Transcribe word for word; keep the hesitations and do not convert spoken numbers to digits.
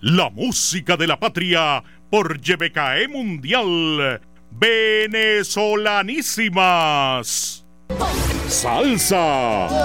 La música de la patria por Y B K E Mundial. Venezolanísimas. Salsa.